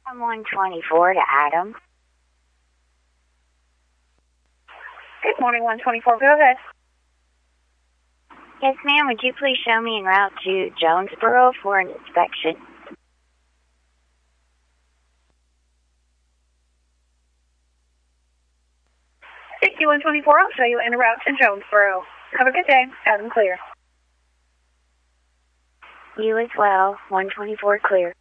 I'm 124 to Adam. Good morning, 124. Go ahead. Yes, ma'am. Would you please show me en route to Jonesboro for an inspection? Thank you, 124. I'll show you en route to Jonesboro. Have a good day. Adam clear. You as well. 124 clear.